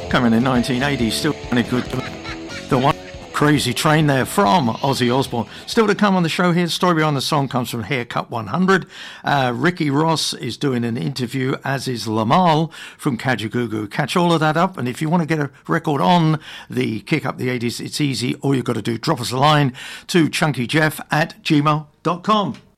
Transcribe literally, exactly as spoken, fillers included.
Coming in nineteen eighty, still a good. The one Crazy Train there from Ozzy Osbourne. Still to come on the show here. Story behind the song comes from Haircut one hundred. Uh, Ricky Ross is doing an interview, as is Lamal from Kajagoogoo. Catch all of that up. And if you want to get a record on the Kick Up the eighties, it's easy. All you've got to do, drop us a line to chunkyjeff at gmail dot com.